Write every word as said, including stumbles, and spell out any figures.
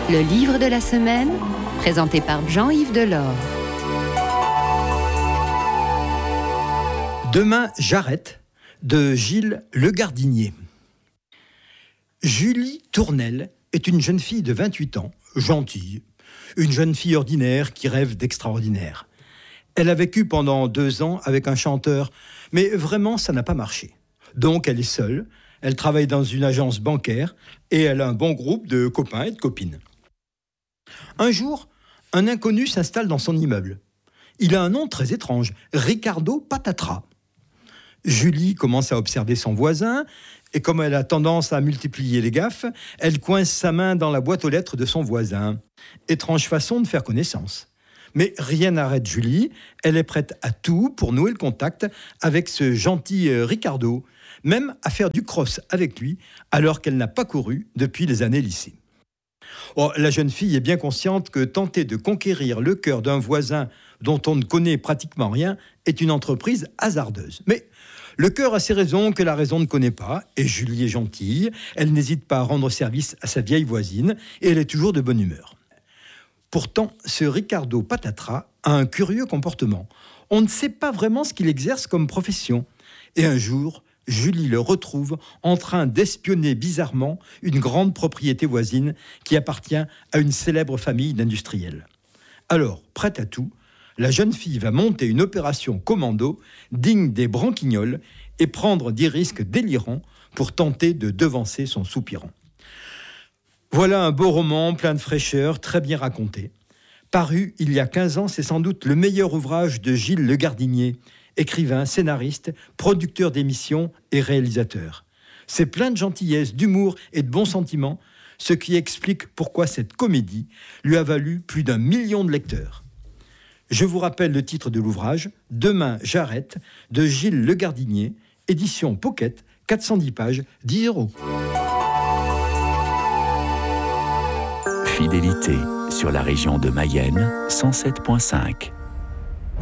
Le livre de la semaine, présenté par Jean-Yves Delors. Demain, j'arrête, de Gilles Le Gardinier. Julie Tournelle est une jeune fille de vingt-huit ans, gentille, une jeune fille ordinaire qui rêve d'extraordinaire. Elle a vécu pendant deux ans avec un chanteur, mais vraiment ça n'a pas marché. Donc elle est seule, elle travaille dans une agence bancaire et elle a un bon groupe de copains et de copines. Un jour, un inconnu s'installe dans son immeuble. Il a un nom très étrange, Ricardo Patatra. Julie commence à observer son voisin et comme elle a tendance à multiplier les gaffes, elle coince sa main dans la boîte aux lettres de son voisin. Étrange façon de faire connaissance. Mais rien n'arrête Julie, elle est prête à tout pour nouer le contact avec ce gentil Ricardo, même à faire du cross avec lui alors qu'elle n'a pas couru depuis les années lycée. Oh, la jeune fille est bien consciente que tenter de conquérir le cœur d'un voisin dont on ne connaît pratiquement rien est une entreprise hasardeuse. Mais le cœur a ses raisons que la raison ne connaît pas, et Julie est gentille, elle n'hésite pas à rendre service à sa vieille voisine, et elle est toujours de bonne humeur. Pourtant, ce Ricardo Patatra a un curieux comportement. On ne sait pas vraiment ce qu'il exerce comme profession. Et un jour, Julie le retrouve en train d'espionner bizarrement une grande propriété voisine qui appartient à une célèbre famille d'industriels. Alors, prête à tout, la jeune fille va monter une opération commando digne des branquignoles et prendre des risques délirants pour tenter de devancer son soupirant. Voilà un beau roman plein de fraîcheur, très bien raconté. Paru il y a quinze ans, c'est sans doute le meilleur ouvrage de Gilles Le Gardinier, écrivain, scénariste, producteur d'émissions et réalisateur. C'est plein de gentillesse, d'humour et de bons sentiments, ce qui explique pourquoi cette comédie lui a valu plus d'un million de lecteurs. Je vous rappelle le titre de l'ouvrage, « Demain, j'arrête » de Gilles Le Gardinier, édition Pocket, quatre cent dix pages, dix euros. Fidélité sur la région de Mayenne, cent sept virgule cinq.